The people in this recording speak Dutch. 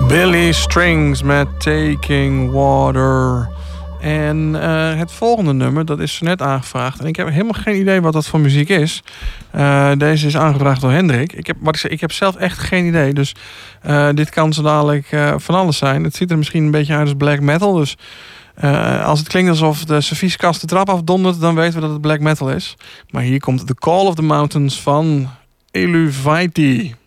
Billy Strings met Taking Water. En het volgende nummer, dat is net aangevraagd. En ik heb helemaal geen idee wat dat voor muziek is. Deze is aangevraagd door Hendrik. Ik heb zelf echt geen idee. Dus dit kan zo dadelijk van alles zijn. Het ziet er misschien een beetje uit als black metal. Dus als het klinkt alsof de servieskast de trap afdondert, dan weten we dat het black metal is. Maar hier komt The Call of the Mountains van Eluvaiti.